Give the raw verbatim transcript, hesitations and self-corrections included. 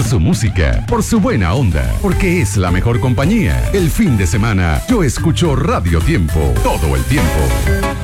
su música, por su buena onda, porque es la mejor compañía. El fin de semana yo escucho Radio Tiempo todo el tiempo.